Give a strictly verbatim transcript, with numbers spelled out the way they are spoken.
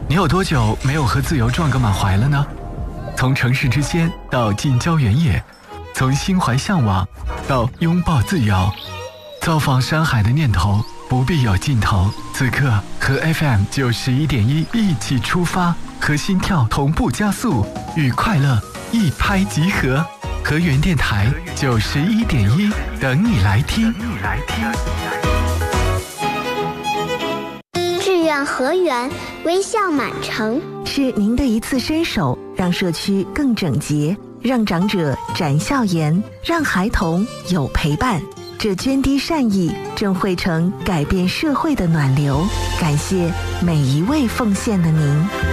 你有多久没有和自由撞个满怀了呢？从城市之间到近郊原野，从心怀向往到拥抱自由，造访山海的念头不必有尽头。此刻和 F M 九十一点一一起出发，和心跳同步加速，与快乐一拍即合。和原电台九十一点一，等你来听。 志愿和园，微笑满城， 是您的一次伸手，让社区更整洁，让长者展笑颜，让孩童有陪伴。这涓滴善意正汇成改变社会的暖流。感谢每一位奉献的您。